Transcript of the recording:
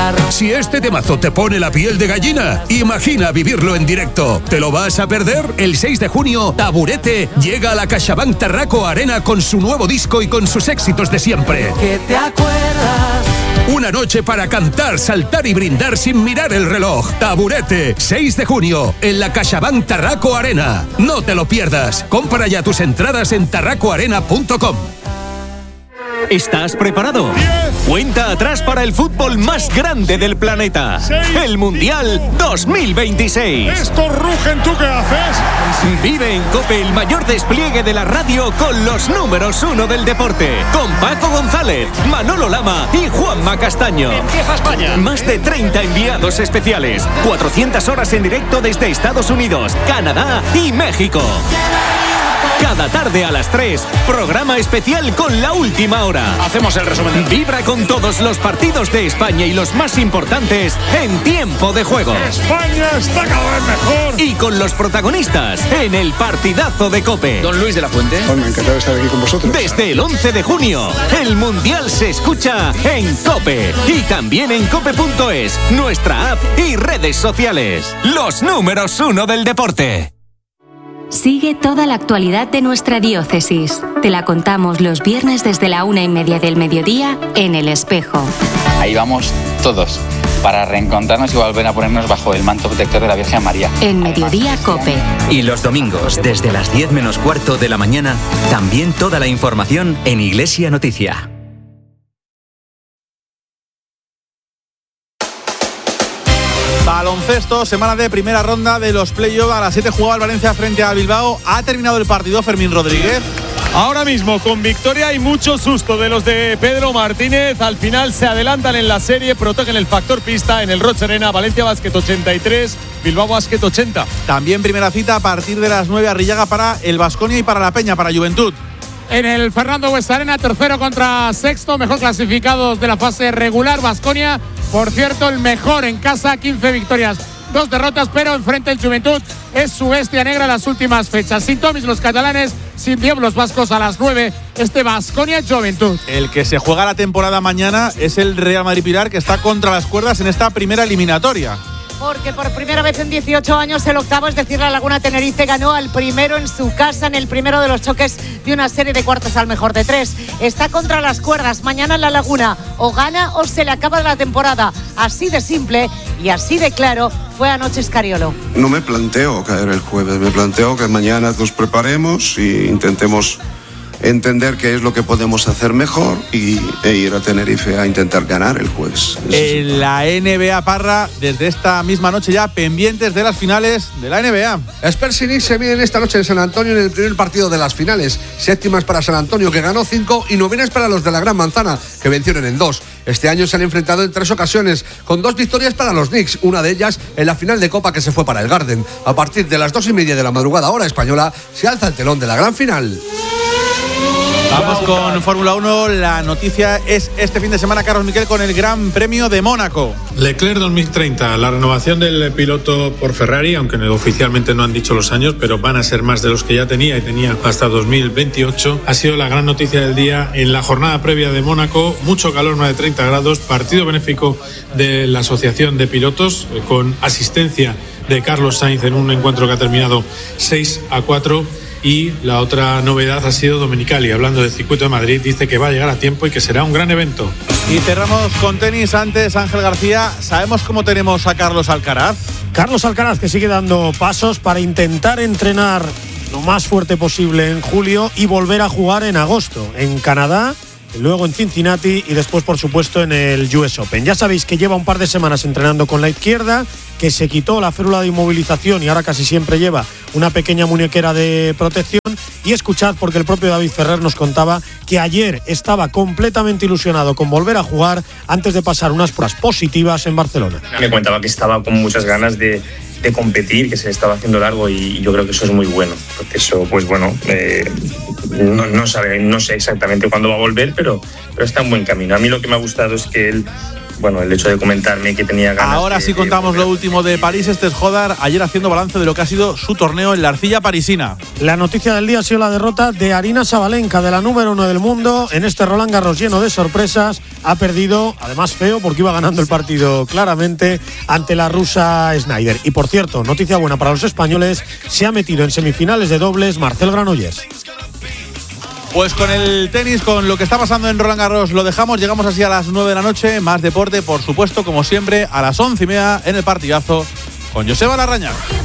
Si este temazo te pone la piel de gallina, imagina vivirlo en directo. ¿Te lo vas a perder? El 6 de junio, Taburete llega a la CaixaBank Tarraco Arena con su nuevo disco y con sus éxitos de siempre. ¿Qué te acuerdas? Una noche para cantar, saltar y brindar sin mirar el reloj. Taburete, 6 de junio, en la CaixaBank Tarraco Arena. No te lo pierdas. Compra ya tus entradas en tarracoarena.com. ¿Estás preparado? 10. Cuenta atrás para el fútbol más grande del planeta. 6. El Mundial 2026. Estos rugen, ¿tú qué haces? Vive en COPE el mayor despliegue de la radio con los números 1 del deporte. Con Paco González, Manolo Lama y Juanma Castaño. Empieza España. Más de 30 enviados especiales. 400 horas en directo desde Estados Unidos, Canadá y México. Cada tarde a las 3, programa especial con La Última Hora. Hacemos el resumen. Vibra con todos los partidos de España y los más importantes en tiempo de juego. España está cada vez mejor. Y con los protagonistas en el partidazo de COPE. Don Luis de la Fuente. Bueno, encantado de estar aquí con vosotros. Desde el 11 de junio, el Mundial se escucha en COPE. Y también en cope.es, nuestra app y redes sociales. Los números 1 del deporte. Sigue toda la actualidad de nuestra diócesis. Te la contamos los viernes desde la 1:30 del mediodía en El Espejo. Ahí vamos todos, para reencontrarnos y volver a ponernos bajo el manto protector de la Virgen María. En Mediodía COPE. Y los domingos, desde las 10 menos cuarto de la mañana, también toda la información en Iglesia Noticia. Baloncesto, semana de primera ronda de los play-off. A las 7 jugaba el Valencia frente a Bilbao. Ha terminado el partido Fermín Rodríguez. Ahora mismo con victoria y mucho susto de los de Pedro Martínez. Al final se adelantan en la serie, protegen el factor pista en el Roch Arena. Valencia Basket 83, Bilbao Basket 80. También primera cita a partir de las 9 Arrillaga para el Baskonia y para la Peña, para Juventud. En el Fernando Buesarena, tercero contra sexto, mejor clasificados de la fase regular. Baskonia, por cierto, el mejor en casa, 15 victorias, 2 derrotas, pero enfrente el Juventud es su bestia negra en las últimas fechas. Sin Tomis los catalanes, sin Diop los vascos a las 9, este Baskonia Juventud. El que se juega la temporada mañana es el Real Madrid Pilar, que está contra las cuerdas en esta primera eliminatoria. Porque por primera vez en 18 años el octavo, es decir, la Laguna Tenerife, ganó al primero en su casa en el primero de los choques de una serie de cuartos al mejor de 3. Está contra las cuerdas. Mañana en la Laguna o gana o se le acaba la temporada. Así de simple y así de claro fue anoche Scariolo. No me planteo caer el jueves, me planteo que mañana nos preparemos e intentemos entender qué es lo que podemos hacer mejor e ir a Tenerife a intentar ganar el jueves. En la NBA, Parra, desde esta misma noche ya pendientes de las finales de la NBA. Spurs y Knicks se miden esta noche en San Antonio en el primer partido de las finales. Séptimas para San Antonio, que ganó 5, y novenas para los de la Gran Manzana, que vencieron en 2. Este año se han enfrentado en 3 ocasiones, con 2 victorias para los Knicks, una de ellas en la final de Copa que se fue para el Garden. A partir de las 2:30 de la madrugada, hora española, se alza el telón de la gran final. Vamos con Fórmula 1. La noticia es este fin de semana, Carlos Miquel, con el Gran Premio de Mónaco. Leclerc 2030, la renovación del piloto por Ferrari, aunque oficialmente no han dicho los años, pero van a ser más de los que ya tenía y tenía hasta 2028. Ha sido la gran noticia del día en la jornada previa de Mónaco. Mucho calor, más de 30 grados, partido benéfico de la Asociación de Pilotos con asistencia de Carlos Sainz en un encuentro que ha terminado 6-4. Y la otra novedad ha sido Domenicali, hablando del circuito de Madrid, dice que va a llegar a tiempo y que será un gran evento. Y cerramos con tenis. Antes, Ángel García, ¿sabemos cómo tenemos a Carlos Alcaraz? Carlos Alcaraz, que sigue dando pasos para intentar entrenar lo más fuerte posible en julio y volver a jugar en agosto en Canadá, luego en Cincinnati y después, por supuesto, en el US Open. Ya sabéis que lleva un par de semanas entrenando con la izquierda, que se quitó la férula de inmovilización y ahora casi siempre lleva una pequeña muñequera de protección. Y escuchad, porque el propio David Ferrer nos contaba que ayer estaba completamente ilusionado con volver a jugar antes de pasar unas pruebas positivas en Barcelona. Me comentaba que estaba con muchas ganas de competir, que se le estaba haciendo largo, y yo creo que eso es muy bueno. Porque eso, pues bueno, no sé exactamente cuándo va a volver, pero está en buen camino. A mí lo que me ha gustado es que él bueno, el hecho de comentarme que tenía ganas. Ahora sí contamos lo último de París. Este es Jodar, ayer haciendo balance de lo que ha sido su torneo en la arcilla parisina. La noticia del día ha sido la derrota de Aryna Sabalenka, de la número 1 del mundo, en este Roland Garros lleno de sorpresas. Ha perdido, además feo, porque iba ganando el partido claramente ante la rusa Schneider. Y por cierto, noticia buena para los españoles, se ha metido en semifinales de dobles Marcel Granollers. Pues con el tenis, con lo que está pasando en Roland Garros, lo dejamos. Llegamos así a las 9 de la noche. Más deporte, por supuesto, como siempre, a las 11:30 en el partidazo con Joseba Larrañaga.